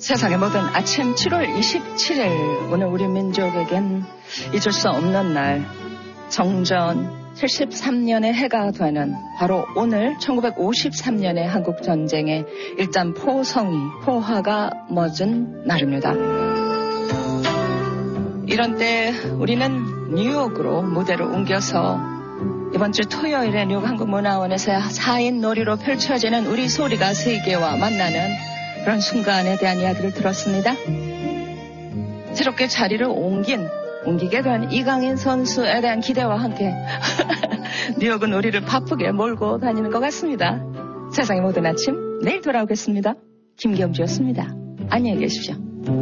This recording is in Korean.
세상의 모든 아침 7월 27일 오늘 우리 민족에겐 잊을 수 없는 날 정전 73년의 해가 되는 바로 오늘 1953년의 한국전쟁의 일단 포화가 멎은 날입니다. 이런 때 우리는 뉴욕으로 무대를 옮겨서 이번 주 토요일에 뉴욕 한국문화원에서 4인 놀이로 펼쳐지는 우리 소리가 세계와 만나는 그런 순간에 대한 이야기를 들었습니다. 새롭게 자리를 옮기게 된 이강인 선수에 대한 기대와 함께 뉴욕은 우리를 바쁘게 몰고 다니는 것 같습니다. 세상의 모든 아침 내일 돌아오겠습니다. 김경주였습니다. 안녕히 계십시오.